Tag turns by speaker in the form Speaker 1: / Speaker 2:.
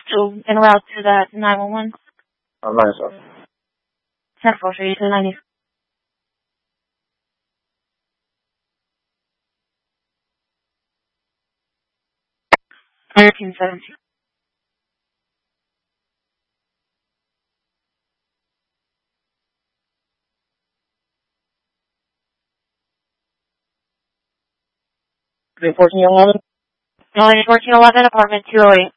Speaker 1: So, en route to that 911.
Speaker 2: Nice one.
Speaker 1: Central Street to 90. $13.17.
Speaker 2: $1411?
Speaker 1: No, 1411, apartment 208.